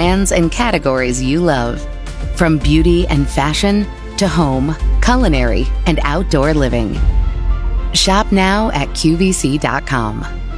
brands and categories you love. From beauty and fashion to home, culinary, and outdoor living. Shop now at QVC.com.